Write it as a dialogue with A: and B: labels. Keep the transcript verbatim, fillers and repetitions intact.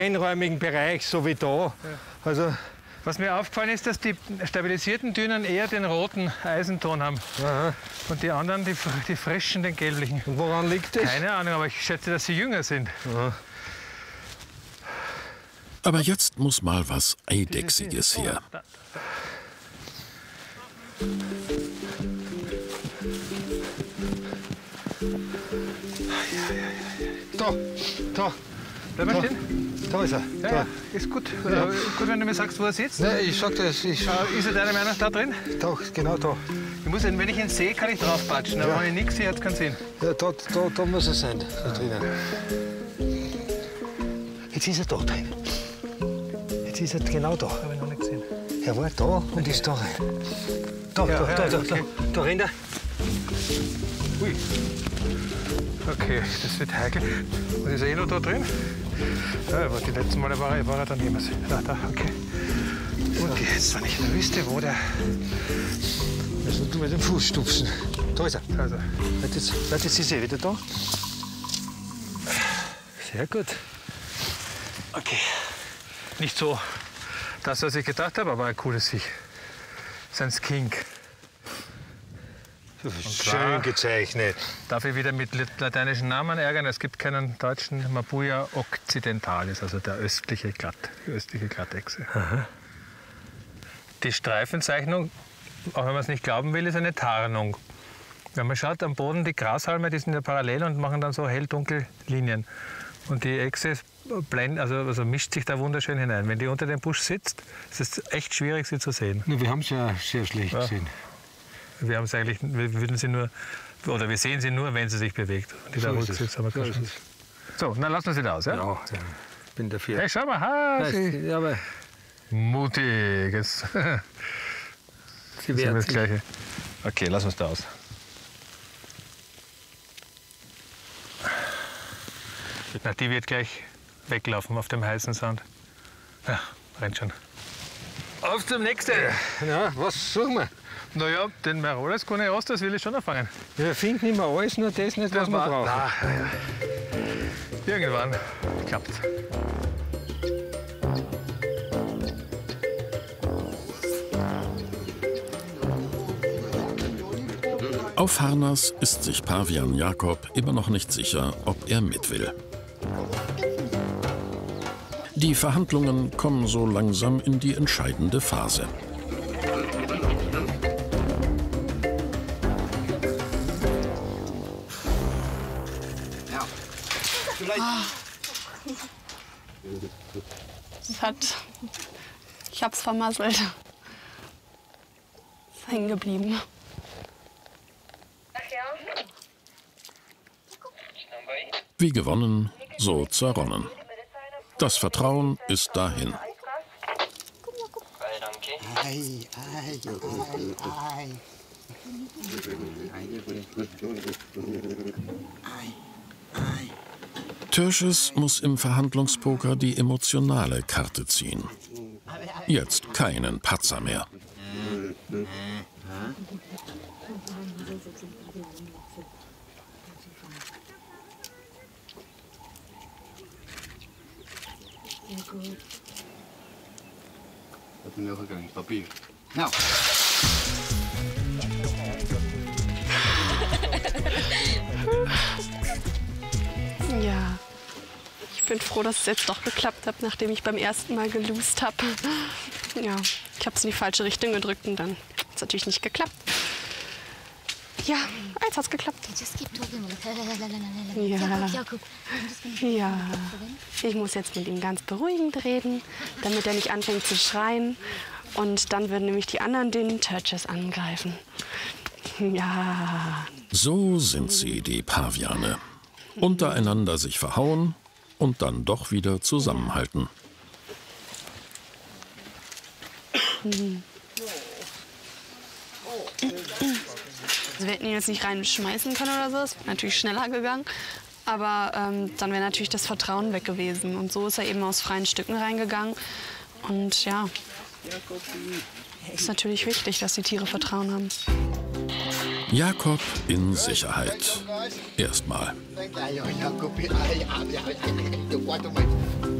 A: einräumigen Bereich, so wie da. Ja. Also
B: was mir aufgefallen ist, dass die stabilisierten Dünen eher den roten Eisenton haben.
A: Aha.
B: Und die anderen, die, die frischen, den gelblichen.
A: Und woran liegt das?
B: Keine Ahnung, aber ich schätze, dass sie jünger sind.
A: Aha.
C: Aber jetzt muss mal was Eidechsiges her.
A: Da, da.
B: Bleib mal stehen.
A: Da ist er.
B: Ja,
A: da.
B: ja, ist gut. Ja. Äh, gut, wenn du mir sagst, wo er sitzt.
A: Nein, ich sag das. Ich
B: äh, ist er deiner Meinung nach da drin?
A: Da, genau da.
B: Ich muss, wenn ich ihn sehe, kann ich draufpatschen. Ja. Aber wenn ich nichts sehe, hat es keinen Sinn.
A: Ja, da, da, da muss er sein, da drinnen. Jetzt ist er da drin. Jetzt ist er genau da.
B: Habe ich noch nicht gesehen.
A: Er war da und okay. Ist da rein. Da,
B: ja,
A: da,
B: ja,
A: da, da,
B: okay.
A: da, da rennt er.
B: Ui. Okay, das wird heikel. Und ist er eh noch da drin? Ja, aber die letzten Male war er, war er dann jemals. Ja, da, okay. Und jetzt, wenn ich nur wüsste, wo der...
A: Also du mit dem Fuß stupsen. Da ist er.
B: Da ist er.
A: Jetzt, jetzt ist er wieder da. Sehr gut.
B: Okay. Nicht so das, was ich gedacht habe, aber ein cooles Viech. Sein Skink.
A: Schön gezeichnet.
B: Darf ich wieder mit lateinischen Namen ärgern? Es gibt keinen deutschen. Mabuya occidentalis, also der östliche Glatt, die östliche Glattechse.
A: Aha.
B: Die Streifenzeichnung, auch wenn man es nicht glauben will, ist eine Tarnung. Wenn man schaut am Boden, die Grashalme, die sind ja parallel und machen dann so hell-dunkel Linien. Und die Echse blend, also, also mischt sich da wunderschön hinein. Wenn die unter dem Busch sitzt, ist es echt schwierig, sie zu sehen.
A: Na, wir haben es ja sehr schlecht
B: ja.
A: gesehen.
B: Wir haben es eigentlich, wir würden sie nur, oder wir sehen sie nur, wenn sie sich bewegt. Und die
A: so
B: da
A: ist
B: sitzt, haben wir keine
A: so
B: Chance. So, dann lassen wir sie da aus, ja?
A: Ja, ich bin dafür.
B: Hey, schau mal, ha, sie.
A: Ja, aber
B: Mutig.
A: sie werden
B: das Gleiche. Okay, lassen wir es da aus. Na, die wird gleich weglaufen auf dem heißen Sand. Ja, rennt schon. Auf zum nächsten.
A: Ja, was suchen wir?
B: Naja, den Merolles Cuneos, das will ich schon erfangen.
A: Wir finden immer alles, nur das nicht, was wir brauchen.
B: Na, ja. Irgendwann klappt's.
C: Auf Harnas ist sich Pavian Jakob immer noch nicht sicher, ob er mit will. Die Verhandlungen kommen so langsam in die entscheidende Phase.
D: Das hat... Ich hab's vermasselt. Ist hängen geblieben.
C: Wie gewonnen, so zerronnen. Das Vertrauen ist dahin. Tertius muss im Verhandlungspoker die emotionale Karte ziehen. Jetzt keinen Patzer mehr.
E: Now.
D: Ja, ich bin froh, dass es jetzt doch geklappt hat, nachdem ich beim ersten Mal gelost habe. Ja, ich habe es in die falsche Richtung gedrückt und dann hat es natürlich nicht geklappt. Ja, jetzt hat es geklappt. Ja. Ja, ich muss jetzt mit ihm ganz beruhigend reden, damit er nicht anfängt zu schreien. Und dann würden nämlich die anderen den Tertius angreifen. Ja.
C: So sind sie, die Paviane. Untereinander sich verhauen und dann doch wieder zusammenhalten.
D: Mhm. Also wir hätten ihn jetzt nicht reinschmeißen können oder so, es wäre natürlich schneller gegangen. Aber ähm, dann wäre natürlich das Vertrauen weg gewesen. Und so ist er eben aus freien Stücken reingegangen. Und ja, ist natürlich wichtig, dass die Tiere Vertrauen haben.
C: Jakob in Sicherheit. Erstmal.